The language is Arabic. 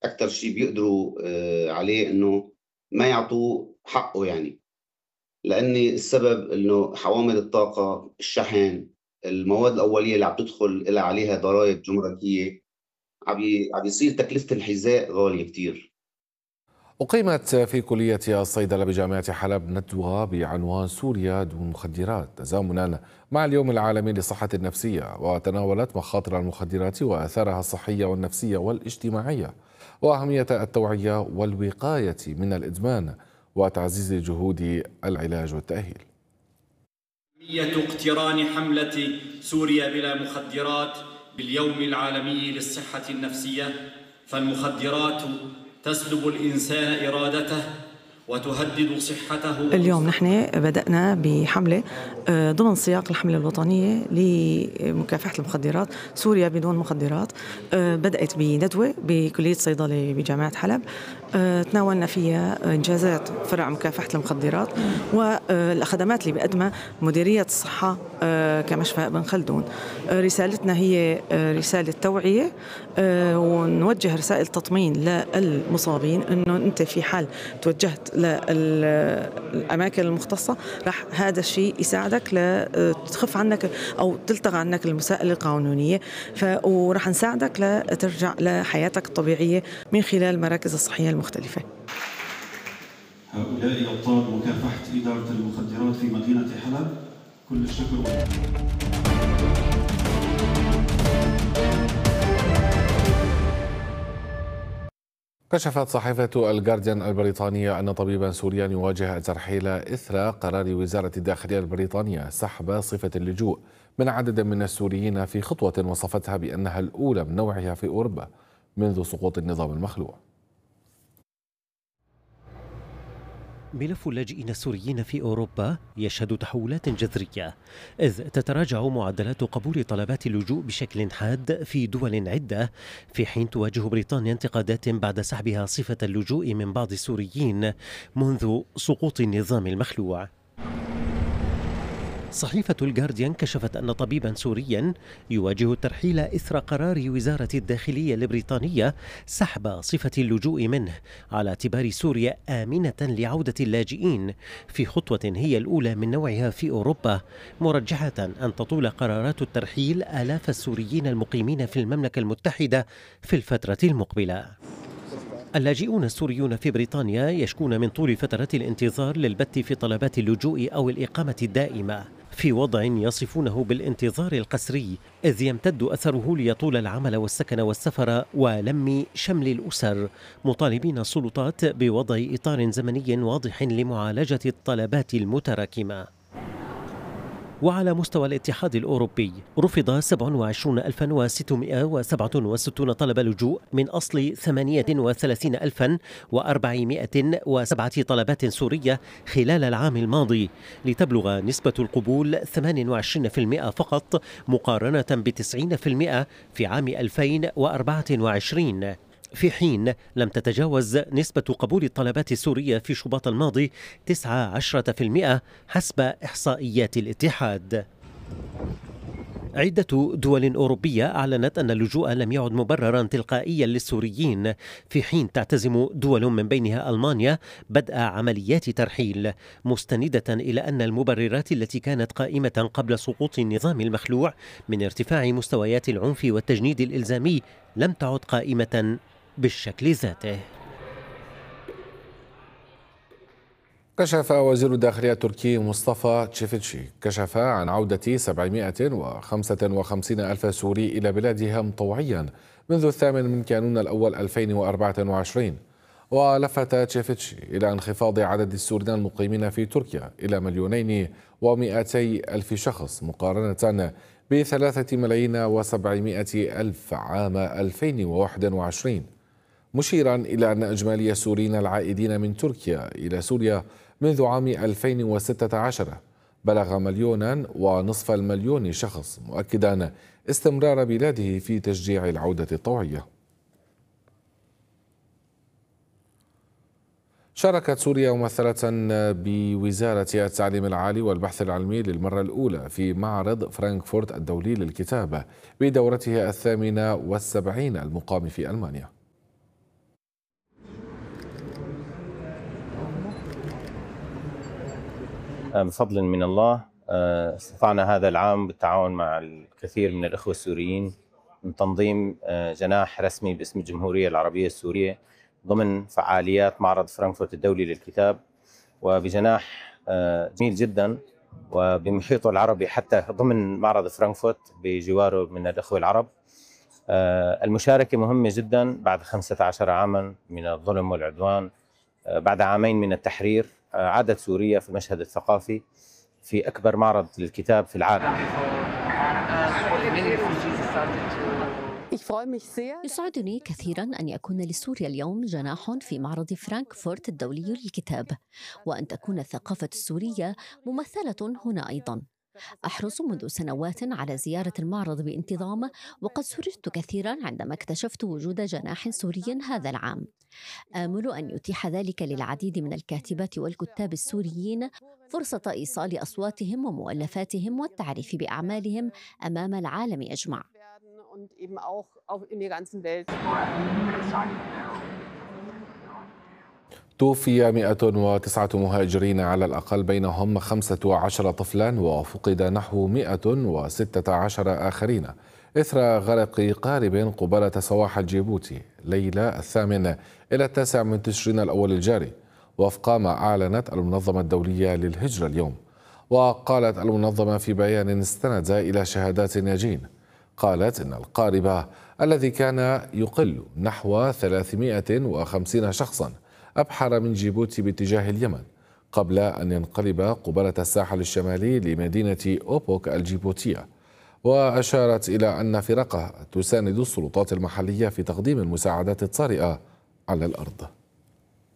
أكتر شيء بيقدروا عليه إنه ما يعطوه حقه يعني، لأني السبب إنه حوامل الطاقة، الشحن، المواد الأولية اللي عم تدخل عليها ضرايب جمركية، عم يصير تكلفة الحذاء غالية كتير. أقيمت في كلية الصيدلة بجامعة حلب ندوة بعنوان سوريا دون مخدرات تزامنا مع اليوم العالمي للصحة النفسية، وتناولت مخاطر المخدرات وآثارها الصحية والنفسية والاجتماعية، وأهمية التوعية والوقاية من الإدمان، وتعزيز جهود العلاج والتأهيل. أهمية اقتران حملة سوريا بلا مخدرات باليوم العالمي للصحة النفسية، فالمخدرات تسلب الإنسان إرادته وتهدد صحته. اليوم نحن بدأنا بحملة ضمن سياق الحملة الوطنية لمكافحة المخدرات، سوريا بدون مخدرات. بدأت بندوة بكلية صيدلة بجامعة حلب، تناولنا فيها إنجازات فرع مكافحة المخدرات والخدمات اللي بقدمها مديرية الصحة كمشفى ابن خلدون. رسالتنا هي رسالة توعية، ونوجه رسائل تطمين للمصابين إنه أنت في حال توجهت للأماكن المختصة راح هذا الشيء يساعدك لتخف عنك أو تلتغى عنك المساءلة القانونية، وراح نساعدك لترجع لحياتك الطبيعية من خلال المراكز الصحية المختلفة. هؤلاء أبطال مكافحة إدارة المخدرات في مدينة حلب، كل الشكر. كشفت صحيفة الجارديان البريطانية أن طبيبا سوريا يواجه الترحيل إثر قرار وزارة الداخلية البريطانية سحب صفة اللجوء من عدد من السوريين في خطوة وصفتها بأنها الأولى من نوعها في أوروبا منذ سقوط النظام المخلوع. ملف اللاجئين السوريين في أوروبا يشهد تحولات جذرية، إذ تتراجع معدلات قبول طلبات اللجوء بشكل حاد في دول عدة، في حين تواجه بريطانيا انتقادات بعد سحبها صفة اللجوء من بعض السوريين منذ سقوط النظام المخلوع. صحيفة الجارديان كشفت أن طبيبا سوريا يواجه الترحيل إثر قرار وزارة الداخلية البريطانية سحب صفة اللجوء منه على اعتبار سوريا آمنة لعودة اللاجئين، في خطوة هي الأولى من نوعها في أوروبا، مرجحة أن تطول قرارات الترحيل آلاف السوريين المقيمين في المملكة المتحدة في الفترة المقبلة. اللاجئون السوريون في بريطانيا يشكون من طول فترات الانتظار للبت في طلبات اللجوء أو الإقامة الدائمة، في وضع يصفونه بالانتظار القسري، إذ يمتد أثره ليطول العمل والسكن والسفر ولم شمل الأسر، مطالبين السلطات بوضع إطار زمني واضح لمعالجة الطلبات المتراكمة. وعلى مستوى الاتحاد الأوروبي رفض 27667 طلب لجوء من أصل 38407 طلبات سورية خلال العام الماضي، لتبلغ نسبة القبول 28% فقط مقارنة ب90% في عام 2024، في حين لم تتجاوز نسبة قبول الطلبات السورية في شباط الماضي 19% حسب إحصائيات الاتحاد. عدة دول أوروبية أعلنت أن اللجوء لم يعد مبررا تلقائيا للسوريين، في حين تعتزم دول من بينها ألمانيا بدء عمليات ترحيل، مستندة إلى أن المبررات التي كانت قائمة قبل سقوط النظام المخلوع من ارتفاع مستويات العنف والتجنيد الإلزامي لم تعد قائمة بالشكل ذاته. كشف وزير الداخلية التركي مصطفى تشيفيتشي عن عودة 755 ألف سوري إلى بلادهم طوعيا منذ 8 كانون الأول 2024. ولفت تشيفيتشي إلى انخفاض عدد السوريين المقيمين في تركيا إلى 2,200,000 شخص مقارنة ب3,700,000 عام 2021، مشيرا إلى أن إجمالي السوريين العائدين من تركيا إلى سوريا منذ عام 2016 بلغ 1,500,000 شخص، مؤكدا استمرار بلاده في تشجيع العودة الطوعية. شاركت سوريا ممثلة بوزارة التعليم العالي والبحث العلمي للمرة الأولى في معرض فرانكفورت الدولي للكتاب بدورته 78 المقام في ألمانيا. بفضل من الله استطعنا هذا العام بالتعاون مع الكثير من الإخوة السوريين من تنظيم جناح رسمي باسم الجمهورية العربية السورية ضمن فعاليات معرض فرانكفورت الدولي للكتاب، وبجناح جميل جدا وبمحيطه العربي حتى ضمن معرض فرانكفورت بجواره من الإخوة العرب. المشاركة مهمة جدا بعد 15 عاما من الظلم والعدوان، بعد عامين من التحرير عادت سوريا في المشهد الثقافي في أكبر معرض للكتاب في العالم. يسعدني كثيرا أن يكون لسوريا اليوم جناح في معرض فرانكفورت الدولي للكتاب، وأن تكون الثقافة السورية ممثلة هنا أيضا. أحرص منذ سنوات على زيارة المعرض بانتظام، وقد سررت كثيرا عندما اكتشفت وجود جناح سوري هذا العام. آمل أن يتيح ذلك للعديد من الكاتبات والكتاب السوريين فرصة إيصال أصواتهم ومؤلفاتهم والتعريف بأعمالهم أمام العالم أجمع. توفي 109 مهاجرين على الأقل، بينهم 15 طفلا، وفقد نحو 116 آخرين إثر غرق قارب قبالة سواحل جيبوتي ليلة 8 إلى 9 من تشرين الأول الجاري، وفق ما أعلنت المنظمة الدولية للهجرة اليوم. وقالت المنظمة في بيان استند إلى شهادات الناجين، قالت إن القارب الذي كان يقل نحو 350 شخصا أبحر من جيبوتي باتجاه اليمن قبل أن ينقلب قبالة الساحل الشمالي لمدينة أوبوك الجيبوتية. وأشارت إلى أن فرقها تساند السلطات المحلية في تقديم المساعدات الطارئة على الأرض.